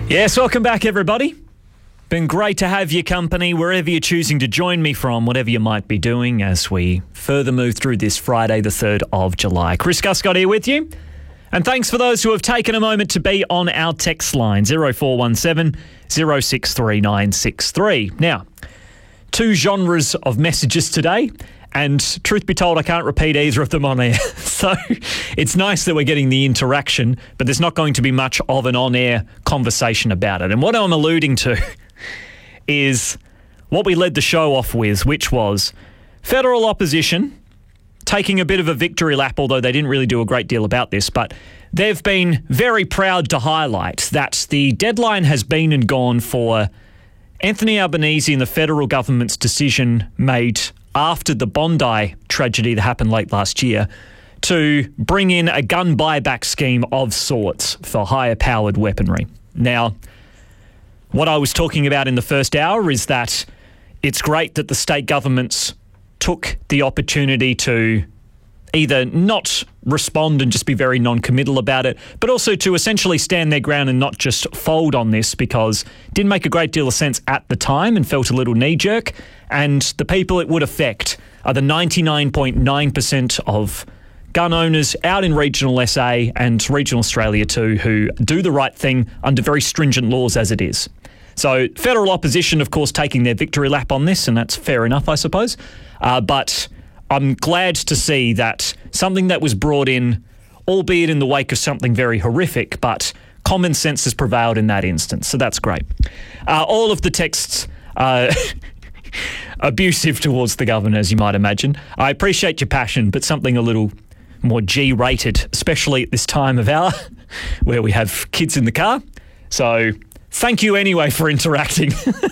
Yes, welcome back, everybody. Been great to have your company wherever you're choosing to join me from, whatever you might be doing as we further move through this Friday, the 3rd of July. Chris Guscott here with you. And thanks for those who have taken a moment to be on our text line, 0417 063963. Now, two genres of messages today. And truth be told, I can't repeat either of them on air. So it's nice that we're getting the interaction, but there's not going to be much of an on-air conversation about it. And what I'm alluding to is what we led the show off with, which was federal opposition taking a bit of a victory lap, although they didn't really do a great deal about this. But they've been very proud to highlight that the deadline has been and gone for Anthony Albanese and the federal government's decision made after the Bondi tragedy that happened late last year to bring in a gun buyback scheme of sorts for higher-powered weaponry. Now, what I was talking about in the first hour is that it's great that the state governments took the opportunity to either not respond and just be very non-committal about it, but also to essentially stand their ground and not just fold on this, because it didn't make a great deal of sense at the time and felt a little knee-jerk. And the people it would affect are the 99.9% of gun owners out in regional SA and regional Australia too, who do the right thing under very stringent laws as it is. So federal opposition, of course, taking their victory lap on this, and that's fair enough, I suppose. But I'm glad to see that something that was brought in, albeit in the wake of something very horrific, but common sense has prevailed in that instance. So that's great. All of the texts are abusive towards the governor, as you might imagine. I appreciate your passion, but something a little more G-rated, especially at this time of hour where we have kids in the car. So thank you anyway for interacting.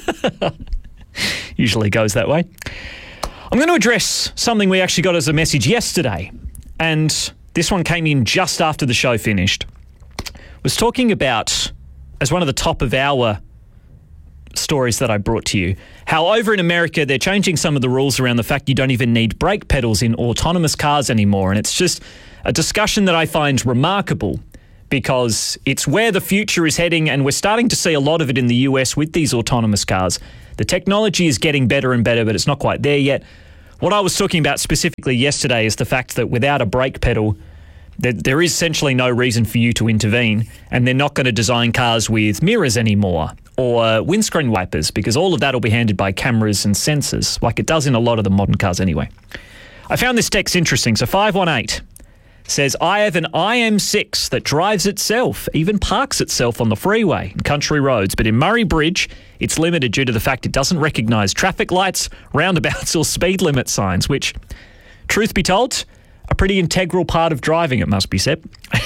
Usually goes that way. I'm going to address something we actually got as a message yesterday, and this one came in just after the show finished. Was talking about, as one of the top of our stories that I brought to you, how over in America they're changing some of the rules around the fact you don't even need brake pedals in autonomous cars anymore. And it's just a discussion that I find remarkable because it's where the future is heading, and we're starting to see a lot of it in the US with these autonomous cars. The technology is getting better and better, but it's not quite there yet. What I was talking about specifically yesterday is the fact that without a brake pedal, there is essentially no reason for you to intervene, and they're not going to design cars with mirrors anymore or windscreen wipers, because all of that will be handled by cameras and sensors, like it does in a lot of the modern cars anyway. I found this text interesting. So 518 says, I have an IM6 that drives itself, even parks itself on the freeway and country roads, but in Murray Bridge, it's limited due to the fact it doesn't recognise traffic lights, roundabouts or speed limit signs, which, truth be told, a pretty integral part of driving, it must be said.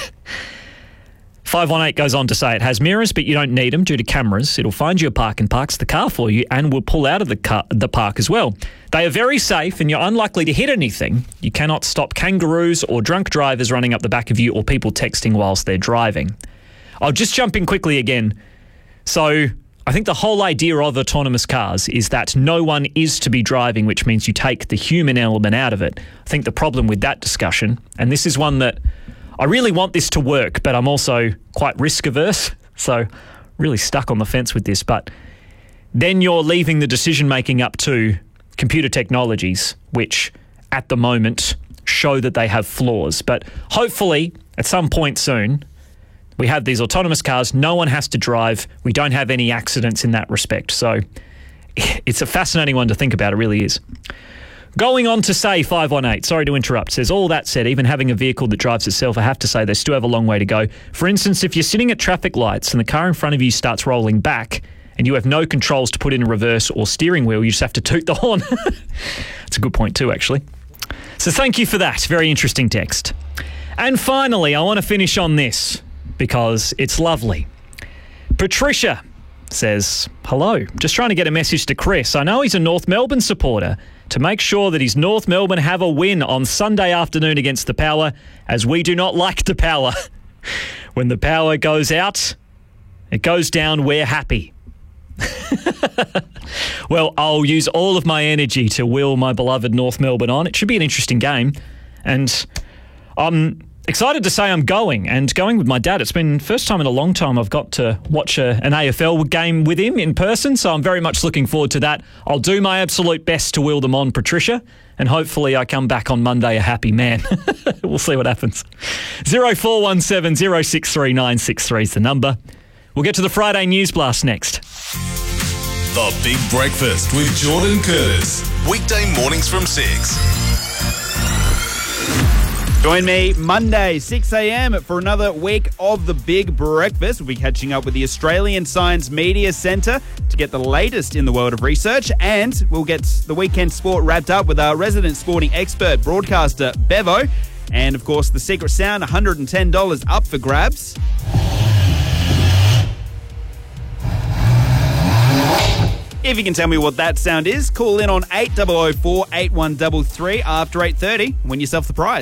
518 goes on to say it has mirrors, but you don't need them due to cameras. It'll find you a park and parks the car for you and will pull out of the park as well. They are very safe and you're unlikely to hit anything. You cannot stop kangaroos or drunk drivers running up the back of you or people texting whilst they're driving. I'll just jump in quickly again. So I think the whole idea of autonomous cars is that no one is to be driving, which means you take the human element out of it. I think the problem with that discussion, and this is one that I really want this to work, but I'm also quite risk averse, so really stuck on the fence with this. But then you're leaving the decision making up to computer technologies, which at the moment show that they have flaws. But hopefully at some point soon, we have these autonomous cars, no one has to drive, we don't have any accidents in that respect. So it's a fascinating one to think about, it really is. Going on to say 518, sorry to interrupt, says, all that said, even having a vehicle that drives itself, I have to say they still have a long way to go. For instance, if you're sitting at traffic lights and the car in front of you starts rolling back and you have no controls to put in a reverse or steering wheel, you just have to toot the horn. That's a good point too, actually. So thank you for that. Very interesting text. And finally, I want to finish on this because it's lovely. Patricia says, hello, just trying to get a message to Chris. I know he's a North Melbourne supporter, to make sure that his North Melbourne have a win on Sunday afternoon against the Power, as we do not like the Power. When the power goes out, it goes down, we're happy. Well, I'll use all of my energy to will my beloved North Melbourne on. It should be an interesting game. And excited to say I'm going with my dad. It's been the first time in a long time I've got to watch an AFL game with him in person, so I'm very much looking forward to that. I'll do my absolute best to will them on, Patricia, and hopefully I come back on Monday a happy man. We'll see what happens. 0417 063 963 is the number. We'll get to the Friday News Blast next. The Big Breakfast with Jordan Curtis. Weekday mornings from 6. Join me Monday, 6 a.m. for another week of The Big Breakfast. We'll be catching up with the Australian Science Media Centre to get the latest in the world of research, and we'll get the weekend sport wrapped up with our resident sporting expert, broadcaster Bevo, and of course the secret sound, $110 up for grabs. If you can tell me what that sound is, call in on 8004 8133 after 8:30 and win yourself the prize.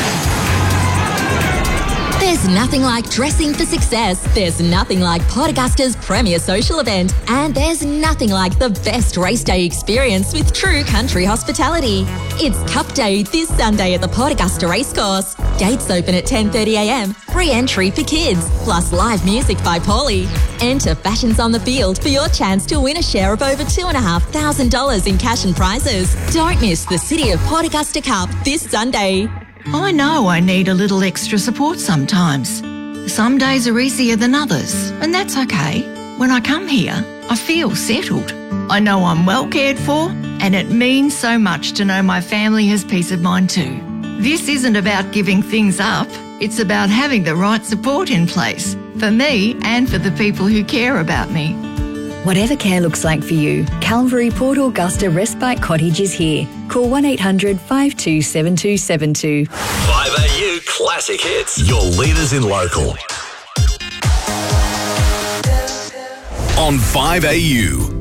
There's nothing like dressing for success. There's nothing like Port Augusta's premier social event. And there's nothing like the best race day experience with True Country Hospitality. It's Cup Day this Sunday at the Port Augusta Racecourse. Gates open at 10:30am. Free entry for kids, plus live music by Paulie. Enter Fashions on the Field for your chance to win a share of over $2,500 in cash and prizes. Don't miss the City of Port Augusta Cup this Sunday. I know I need a little extra support sometimes. Some days are easier than others, and that's okay. When I come here, I feel settled. I know I'm well cared for, and it means so much to know my family has peace of mind too. This isn't about giving things up. It's about having the right support in place, for me and for the people who care about me. Whatever care looks like for you, Calvary Port Augusta Respite Cottage is here. Call 1800 527272. 5AU Classic Hits. Your leaders in local. On 5AU.